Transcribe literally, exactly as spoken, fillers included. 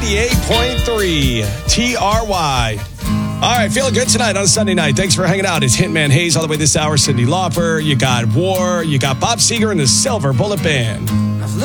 ninety-eight point three T R Y. All right, feeling good tonight on a Sunday night. Thanks for hanging out. It's Hitman Hayes all the way this hour. Cyndi Lauper. You got War. You got Bob Seger and the Silver Bullet Band.